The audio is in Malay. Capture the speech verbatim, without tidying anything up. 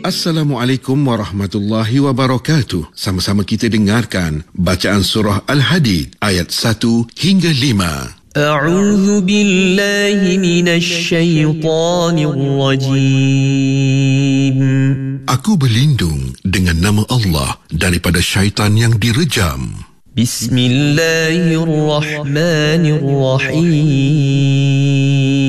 Assalamualaikum warahmatullahi wabarakatuh. Sama-sama kita dengarkan bacaan surah Al-Hadid ayat satu hingga lima. A'udzu billahi minasy syaithanir rajim. Aku berlindung dengan nama Allah daripada syaitan yang direjam. Bismillahirrahmanirrahim.